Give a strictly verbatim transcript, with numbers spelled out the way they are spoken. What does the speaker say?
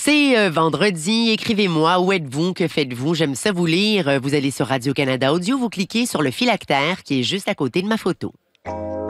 C'est euh, vendredi. Écrivez-moi. Où êtes-vous? Que faites-vous? J'aime ça vous lire. Vous allez sur Radio-Canada Audio, vous cliquez sur le phylactère qui est juste à côté de ma photo.